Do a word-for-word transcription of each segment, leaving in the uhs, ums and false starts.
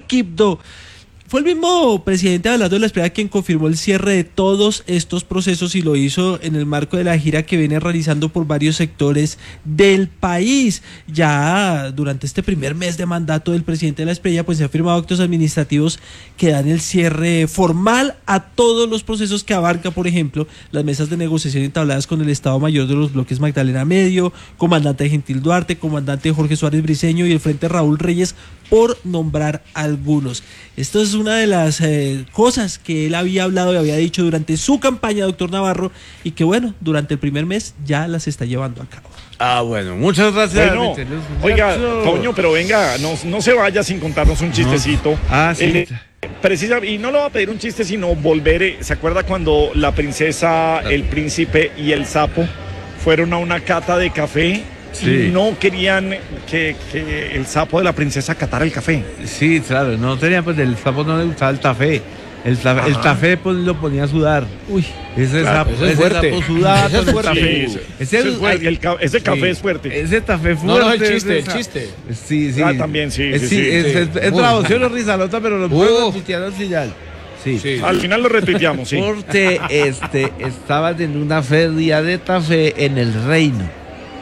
Quibdó. Fue el mismo presidente Abelardo de la Espriella quien confirmó el cierre de todos estos procesos y lo hizo en el marco de la gira que viene realizando por varios sectores del país. Ya durante este primer mes de mandato del presidente de la Espriella, pues se han firmado actos administrativos que dan el cierre formal a todos los procesos que abarca, por ejemplo, las mesas de negociación entabladas con el Estado Mayor de los bloques Magdalena Medio, comandante Gentil Duarte, comandante Jorge Suárez Briceño y el Frente Raúl Reyes, por nombrar algunos. Esto es una de las eh, cosas que él había hablado y había dicho durante su campaña, doctor Navarro, y que bueno, durante el primer mes ya las está llevando a cabo. Ah, bueno, muchas gracias. Bueno, oiga, Toño, pero venga, no, no se vaya sin contarnos un chistecito. No. Ah, sí. El, precisa, y no le va a pedir un chiste, sino volver. ¿Se acuerda cuando la princesa, el príncipe y el sapo fueron a una cata de café? Sí. Y no querían que, que el sapo de la princesa catara el café. Sí, claro, no tenían, pues el sapo no le gustaba el café. El, el café pues lo ponía a sudar. Uy, ese claro, sapo, es ese fuerte. sapo sudaba ese, es fuerte. café. Sí, ese, ese, ese, es fuerte. El, ese café sí. es fuerte. Ese café fuerte. No, no, el chiste, el chiste. Sí, sí. Ah, también, sí. Es, sí, sí, sí, es, sí. es, es, es bravo, sí, lo risalota, pero lo puedo retuitear al final. Sí. Sí. Al final lo retuiteamos, sí. Porque este, estaban en una feria de café en el reino.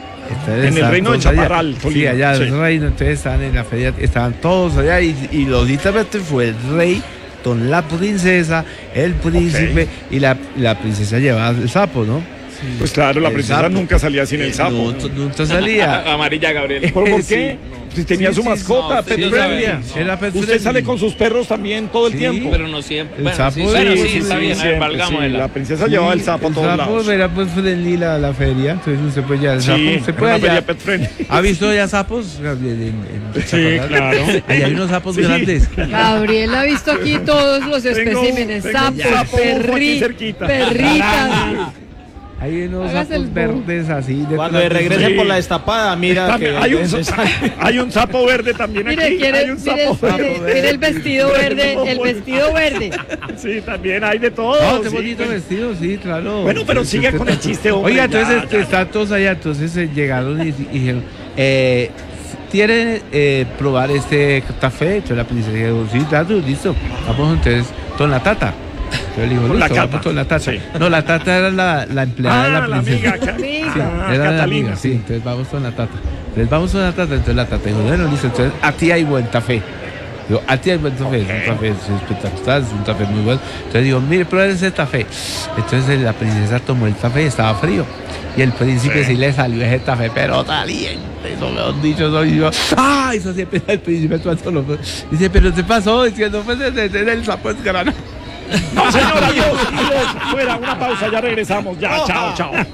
En el reino de Chaparral, allá, sí, allá sí. el reino, entonces estaban en la feria, estaban todos allá y, y lógicamente fue el rey con la princesa, el príncipe okay. y la, la princesa llevaba el sapo, ¿no? Sí. Pues claro, la princesa sapo. nunca salía sin el sapo. No, nunca salía. Amarilla, Gabriel. ¿Por, por qué? Sí. Si tenía sí, su mascota, sí, no, Pet sí, Era Pet Usted sale con sus perros también todo el sí, tiempo. Pero no siempre. El bueno, sapo sí, sí, bueno, sí, sí, está bien, siempre, valgamos sí, la princesa sí, llevaba el sapo a todos lados. El sapo era pues friendly la, la feria, entonces usted puede ya el sapo. Sí, se puede allá. Pet ¿Ha visto ya sapos? En, en, sí, claro. Allá hay unos sapos sí. grandes. Gabriel ha visto aquí todos los especímenes, sapos, sapos perri, perritas. Hay unos sapos verdes así. De Cuando regrese sí. por la destapada, mira Está, que hay, un, hay un sapo verde también mire, aquí. Quiere, hay un mire, sapo mire, verde. mire el vestido verde, el vestido verde. Sí, también hay de todo. No, qué sí, bonito pues. vestido, sí, claro. Bueno, pero sí, sigue con el chiste, hombre. Oiga, entonces ya, ya, están todos allá, entonces eh, llegaron y, y dijeron, eh, ¿quieren eh, probar este café? Yo la princesa dijo, sí, claro, listo. Vamos entonces con la tata. Yo le digo, la listo, con la tata. Sí. No, la tata era la, la empleada ah, de la princesa. La amiga, sí, ah, era Catalina, la amiga, sí. Entonces vamos con la tata. Entonces vamos con la tata, entonces la tata dijo, bueno, listo, entonces a ti hay buen café. Digo, a ti hay buen café, okay. Es un café espectacular, es un café muy bueno. Entonces digo, mire, prueben ese café. Entonces la princesa tomó el café y estaba frío. Y el príncipe sí, sí le salió ese café, pero caliente. Eso me han dicho, soy yo. ¡Ah! Eso siempre el príncipe. Dice, pero ¿qué pasó? Dice, no, pues el sapo es grano. No, señora, adiós, adiós. Fuera, una pausa, ya regresamos. Ya, chao, chao.